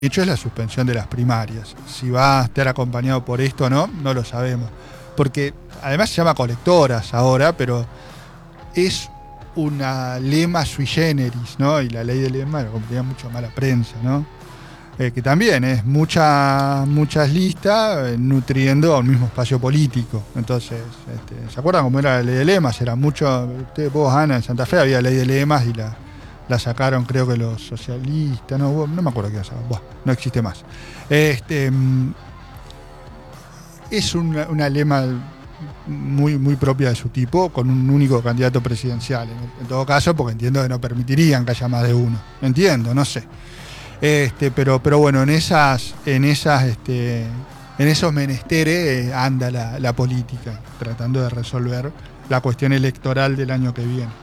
hecho es la suspensión de las primarias. Si va a estar acompañado por esto o no, no lo sabemos. Porque además se llama colectoras ahora, pero es una lema sui generis, ¿no? Y la ley de lema tenía mucho mala prensa, ¿no? Que también es muchas listas nutriendo a un mismo espacio político. Entonces, ¿se acuerdan cómo era la ley de lemas? Era mucho, vos, Ana, en Santa Fe había ley de lemas y la sacaron, creo que los socialistas, no me acuerdo qué pasaba, no existe más. Es una lema muy propia de su tipo, con un único candidato presidencial. En todo caso, porque entiendo que no permitirían que haya más de uno. Entiendo, no sé. Pero bueno, en esos menesteres anda la política, tratando de resolver la cuestión electoral del año que viene.